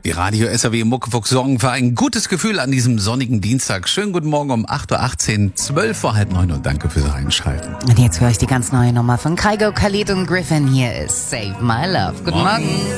Die Radio SAW Muckefuchs sorgen für ein gutes Gefühl an diesem sonnigen Dienstag. Schönen guten Morgen um 8.18 Uhr, 12 vor halb 9 und danke fürs Einschalten. Und jetzt höre ich die ganz neue Nummer von Kygo, Khalid und Griffin. Hier ist Save My Love. Guten Morgen.